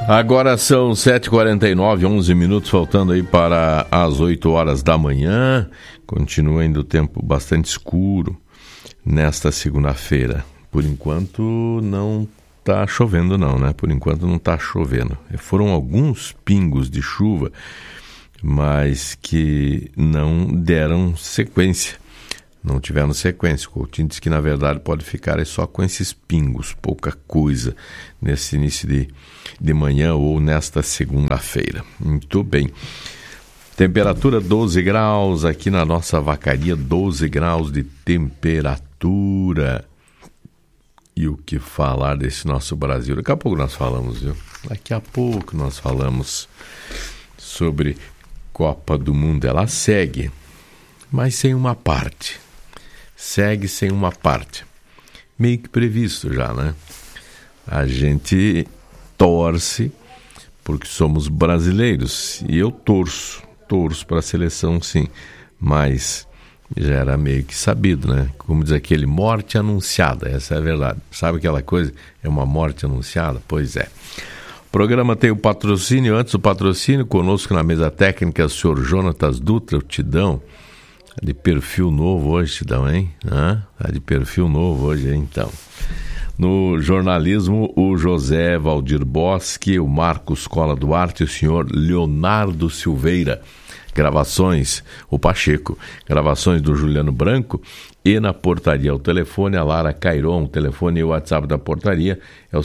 Agora são 7h49, 11 minutos, faltando aí para as 8 horas da manhã. Continua ainda o tempo bastante escuro nesta segunda-feira. Por enquanto não está chovendo não, né? Por enquanto não está chovendo. Foram alguns pingos de chuva, mas que não deram sequência. Não tiveram sequência. O Coutinho disse que, na verdade, pode ficar só com esses pingos, pouca coisa, nesse início de manhã ou nesta segunda-feira. Muito bem. Temperatura 12 graus, aqui na nossa vacaria, 12 graus de temperatura. E o que falar desse nosso Brasil? Daqui a pouco nós falamos, viu? Daqui a pouco nós falamos sobre Copa do Mundo. Ela segue, mas sem uma parte. Segue sem uma parte. Meio que previsto já, né? A gente torce porque somos brasileiros. E eu torço para a seleção, sim. Mas já era meio que sabido, né? Como diz aquele, morte anunciada. Essa é a verdade. Sabe aquela coisa? É uma morte anunciada? Pois é. O programa tem o patrocínio. Antes do patrocínio, conosco na mesa técnica, o senhor Jonatas Dutra, o Tidão. De perfil novo hoje, Tidão, hein? Tá de perfil novo hoje, hein? Então. No jornalismo, o José Valdir Bosque, o Marcos Cola Duarte e o senhor Leonardo Silveira. Gravações, o Pacheco. Gravações do Juliano Branco. E na portaria, o telefone, a Lara Cairon. O telefone e o WhatsApp da portaria é o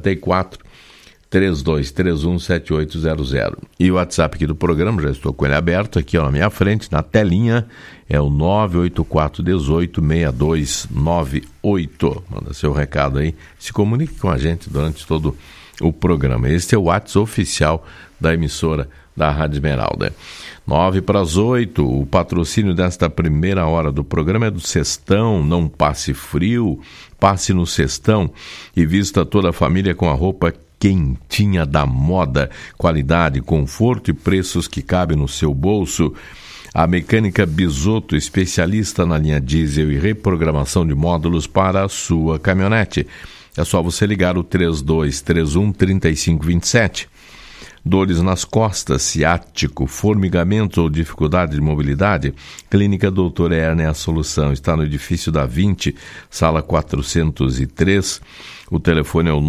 54-3231-7800. E o WhatsApp aqui do programa, já estou com ele aberto aqui ó, na minha frente, na telinha, é o 984-18-6298. Manda seu recado aí, se comunique com a gente durante todo o programa. Este é o WhatsApp oficial da emissora da Rádio Esmeralda. 7:50, o patrocínio desta primeira hora do programa é do Cestão. Não passe frio, passe no Cestão e vista toda a família com a roupa quentinha da moda, qualidade, conforto e preços que cabem no seu bolso. A Mecânica Bisotto, especialista na linha diesel e reprogramação de módulos para a sua caminhonete. É só você ligar o 3231-3527. Dores nas costas, ciático, formigamento ou dificuldade de mobilidade? Clínica Doutor Erna é a solução. Está no edifício da 20, sala 403. O telefone é o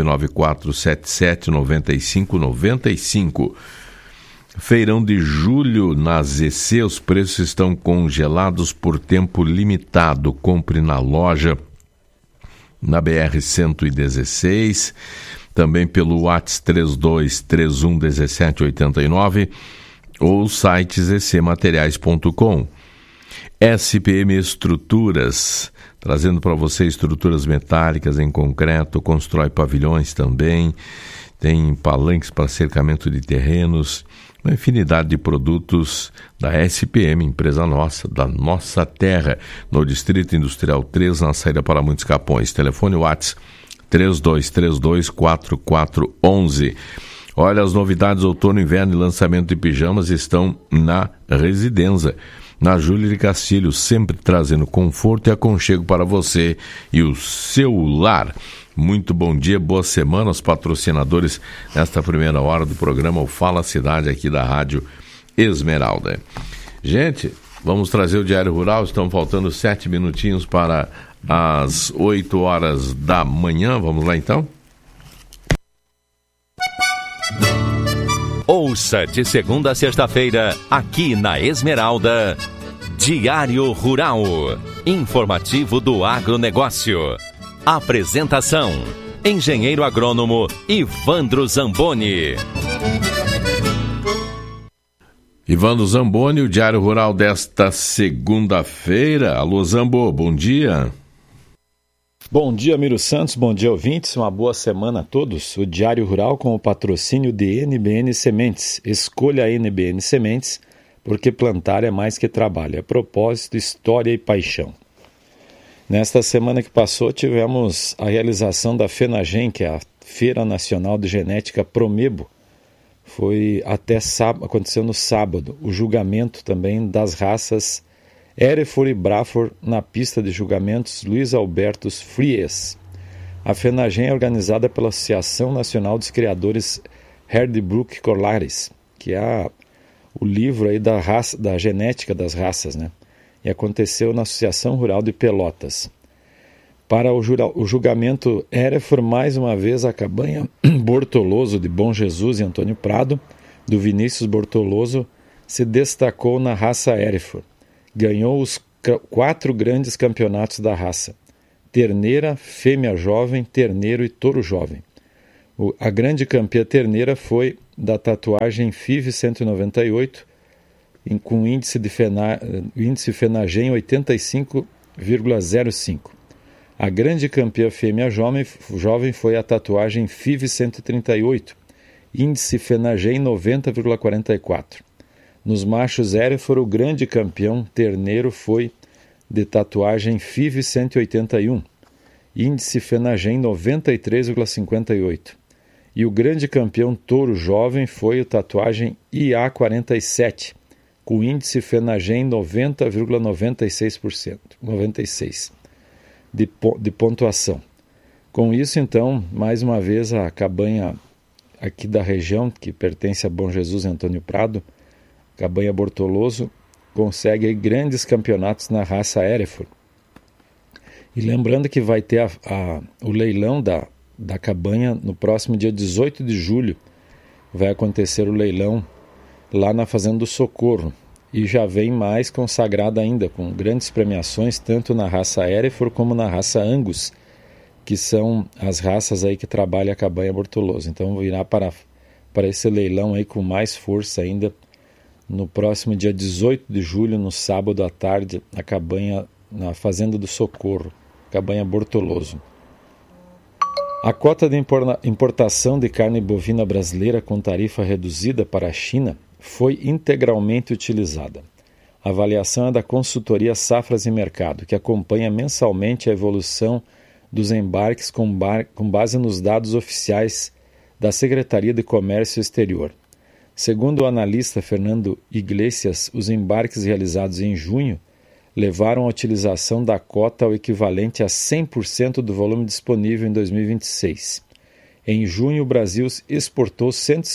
994779595. Feirão de julho na ZC, os preços estão congelados por tempo limitado. Compre na loja, na BR-116, também pelo WhatsApp 32311789 ou site zcmateriais.com. SPM Estruturas, trazendo para você estruturas metálicas em concreto, constrói pavilhões também, tem palanques para cercamento de terrenos, uma infinidade de produtos da SPM, empresa nossa, da nossa terra, no Distrito Industrial 3, na saída para Muitos Capões. Telefone WhatsApp 3232-4411. Olha, as novidades outono, inverno e lançamento de pijamas estão na Residência, na Júlia de Castilho, sempre trazendo conforto e aconchego para você e o seu lar. Muito bom dia, boa semana aos patrocinadores nesta primeira hora do programa O Fala Cidade aqui da Rádio Esmeralda. Gente, vamos trazer o Diário Rural, estão faltando 7 minutinhos para às 8 horas da manhã. Vamos lá então? Ouça de segunda a sexta-feira, aqui na Esmeralda, Diário Rural, informativo do agronegócio. Apresentação: engenheiro agrônomo Ivandro Zamboni. Ivandro Zamboni, o Diário Rural desta segunda-feira. Alô, Zambo, bom dia. Bom dia, Miro Santos, bom dia, ouvintes, uma boa semana a todos. O Diário Rural com o patrocínio de NBN Sementes. Escolha a NBN Sementes, porque plantar é mais que trabalho, é propósito, história e paixão. Nesta semana que passou, tivemos a realização da FENAGEM, que é a Feira Nacional de Genética Promebo. Foi até sábado, aconteceu no sábado, o julgamento também das raças Hereford e Braford na pista de julgamentos Luiz Albertus Fries. A FENAGEM é organizada pela Associação Nacional dos Criadores Herdbrooke Colares, que é o livro aí da genética das raças, né? E aconteceu na Associação Rural de Pelotas. Para o julgamento Hereford, mais uma vez a cabanha Bortoloso de Bom Jesus e Antônio Prado, do Vinícius Bortoloso, se destacou na raça Hereford. Ganhou os 4 grandes campeonatos da raça: terneira, fêmea jovem, terneiro e touro jovem. A grande campeã terneira foi da tatuagem FIV 198, com índice Fenagem 85,05. A grande campeã fêmea jovem foi a tatuagem FIV 138, índice Fenagem 90,44. Nos machos Hereford, o grande campeão terneiro foi de tatuagem FIV 181, índice Fenagem 93,58. E o grande campeão touro jovem foi o tatuagem IA47, com índice Fenagem 90,96% de pontuação. Com isso, então, mais uma vez a cabanha aqui da região, que pertence a Bom Jesus e Antônio Prado, cabanha Bortoloso, consegue aí grandes campeonatos na raça Hereford. E lembrando que vai ter o leilão da cabanha no próximo dia 18 de julho. Vai acontecer o leilão lá na Fazenda do Socorro. E já vem mais consagrada ainda, com grandes premiações, tanto na raça Hereford como na raça Angus, que são as raças aí que trabalha a cabanha Bortoloso. Então virá para esse leilão aí com mais força ainda no próximo dia 18 de julho, no sábado à tarde, a cabanha na Fazenda do Socorro, cabanha Bortoloso. A cota de importação de carne bovina brasileira com tarifa reduzida para a China foi integralmente utilizada. A avaliação é da consultoria Safras e Mercado, que acompanha mensalmente a evolução dos embarques com base nos dados oficiais da Secretaria de Comércio Exterior. Segundo o analista Fernando Iglesias, os embarques realizados em junho levaram a utilização da cota ao equivalente a 100% do volume disponível em 2026. Em junho, o Brasil exportou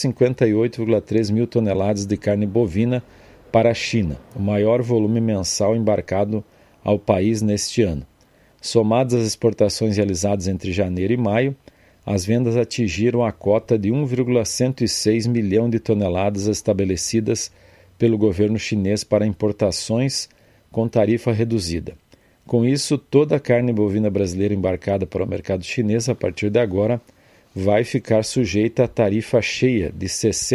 158,3 mil toneladas de carne bovina para a China, o maior volume mensal embarcado ao país neste ano. Somadas as exportações realizadas entre janeiro e maio, as vendas atingiram a cota de 1,106 milhão de toneladas estabelecidas pelo governo chinês para importações com tarifa reduzida. Com isso, toda a carne bovina brasileira embarcada para o mercado chinês, a partir de agora, vai ficar sujeita à tarifa cheia de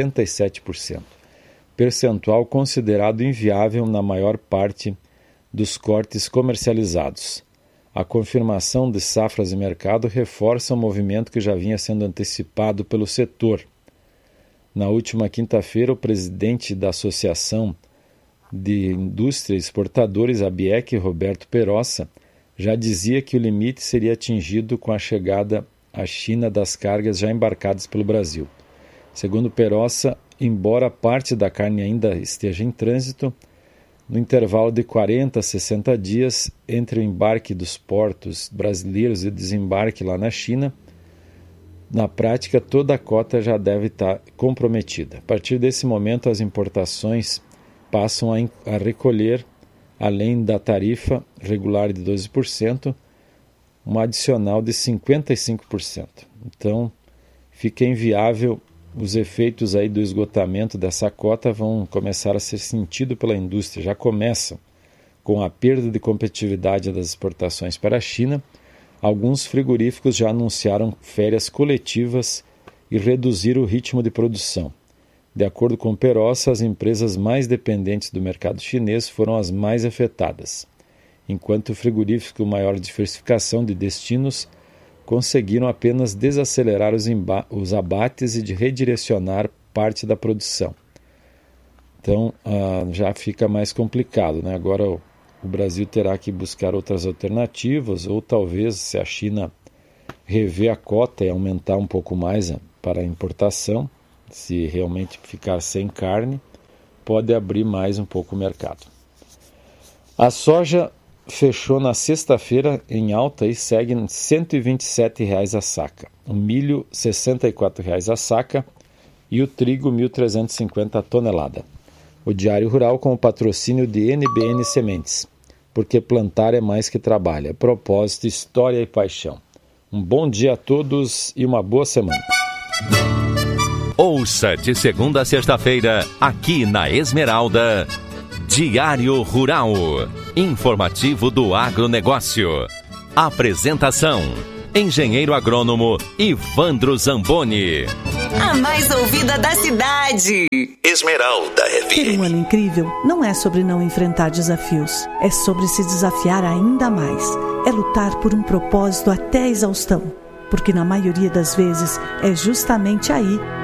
67%, percentual considerado inviável na maior parte dos cortes comercializados. A confirmação de Safras e Mercado reforça o movimento que já vinha sendo antecipado pelo setor. Na última quinta-feira, o presidente da Associação de Indústria Exportadores, ABIEC, Roberto Perossa, já dizia que o limite seria atingido com a chegada à China das cargas já embarcadas pelo Brasil. Segundo Perossa, embora parte da carne ainda esteja em trânsito, no intervalo de 40 a 60 dias entre o embarque dos portos brasileiros e o desembarque lá na China, na prática toda a cota já deve estar comprometida. A partir desse momento, as importações passam a recolher, além da tarifa regular de 12%, um adicional de 55%. Então, fica inviável. Os efeitos aí do esgotamento dessa cota vão começar a ser sentidos pela indústria. Já começam com a perda de competitividade das exportações para a China. Alguns frigoríficos já anunciaram férias coletivas e reduziram o ritmo de produção. De acordo com Perossa, as empresas mais dependentes do mercado chinês foram as mais afetadas, enquanto o frigorífico com maior diversificação de destinos conseguiram apenas desacelerar os abates e de redirecionar parte da produção. Então, já fica mais complicado, né? Agora o Brasil terá que buscar outras alternativas, ou talvez, se a China rever a cota e aumentar um pouco mais para a importação, se realmente ficar sem carne, pode abrir mais um pouco o mercado. A soja fechou na sexta-feira em alta e segue em R$ 127,00 a saca. O milho, R$ 64,00 a saca. e o trigo 1.350 a tonelada. O Diário Rural com o patrocínio de NBN Sementes, porque plantar é mais que trabalho, é propósito, história e paixão. Um bom dia a todos e uma boa semana. Ouça de segunda a sexta-feira, aqui na Esmeralda, Diário Rural, informativo do agronegócio. Apresentação, engenheiro agrônomo Ivandro Zamboni. A mais ouvida da cidade. Esmeralda FM. Ter um ano incrível não é sobre não enfrentar desafios, é sobre se desafiar ainda mais. É lutar por um propósito até a exaustão, porque na maioria das vezes é justamente aí